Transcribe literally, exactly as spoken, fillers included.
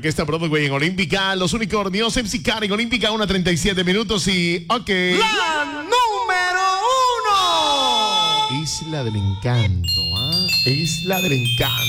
que está Broadway en Olímpica. Los Unicornios, M C Karen, Olímpica, una treinta y siete minutos y... Ok. La número uno. Isla del Encanto, ¿ah? Isla del Encanto.